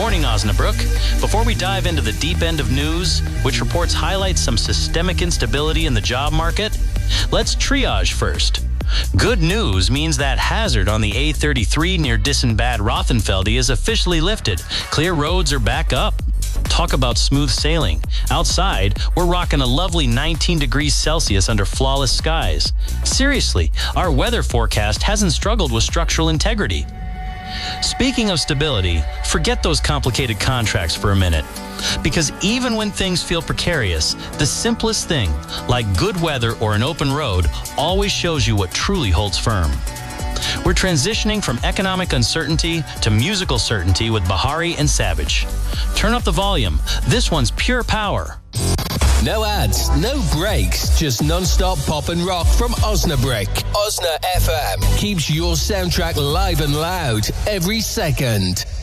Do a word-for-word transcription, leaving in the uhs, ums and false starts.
morning, Osnabrück. Before we dive into the deep end of news, which reports highlight some systemic instability in the job market, let's triage first. Good news means that hazard on the A thirty-three near Dissen-Bad Rothenfelde is officially lifted. Clear roads are back up. Talk about smooth sailing. Outside, we're rocking a lovely nineteen degrees Celsius under flawless skies. Seriously, our weather forecast hasn't struggled with structural integrity. Speaking of stability, forget those complicated contracts for a minute. Because even when things feel precarious, the simplest thing, like good weather or an open road, always shows you what truly holds firm. We're transitioning from economic uncertainty to musical certainty with Bahari and Savage. Turn up the volume. This one's pure power. No ads, no breaks, just non-stop pop and rock from Osnabrück. Osna F M keeps your soundtrack live and loud every second.